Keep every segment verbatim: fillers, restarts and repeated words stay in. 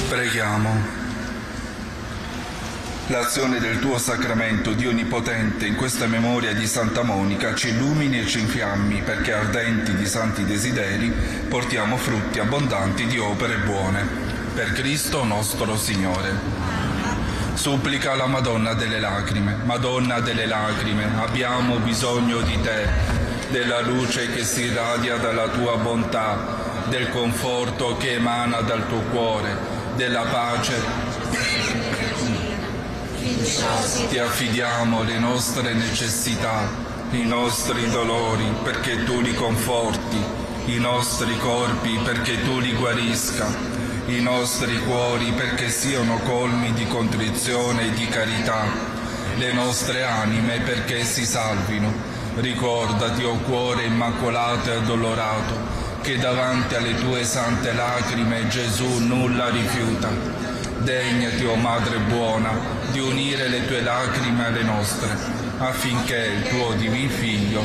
Preghiamo. L'azione del tuo sacramento, Dio Onnipotente, in questa memoria di Santa Monica ci illumini e ci infiammi, perché ardenti di santi desideri portiamo frutti abbondanti di opere buone. Per Cristo nostro Signore. Supplica la Madonna delle Lacrime. Madonna delle Lacrime, abbiamo bisogno di te, della luce che si irradia dalla tua bontà, del conforto che emana dal tuo cuore, della pace. Ti affidiamo le nostre necessità, i nostri dolori perché tu li conforti, i nostri corpi perché tu li guarisca, i nostri cuori perché siano colmi di contrizione e di carità, le nostre anime perché si salvino. Ricordati, o cuore immacolato e addolorato, che davanti alle tue sante lacrime Gesù nulla rifiuta. Degnati, o Madre buona, di unire le tue lacrime alle nostre, affinché il tuo divin Figlio,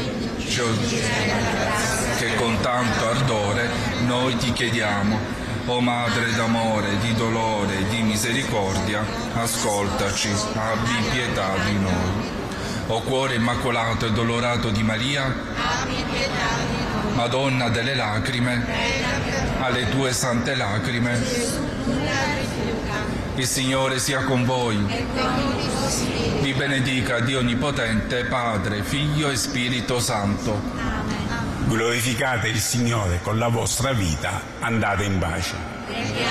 che con tanto ardore noi ti chiediamo, o Madre d'amore, di dolore e di misericordia, ascoltaci, abbi pietà di noi. O cuore immacolato e addolorato di Maria, abbi pietà di noi. Madonna delle lacrime, alle tue sante lacrime il Signore sia con voi. Vi benedica Dio Onnipotente, Padre, Figlio e Spirito Santo. Glorificate il Signore con la vostra vita, andate in pace.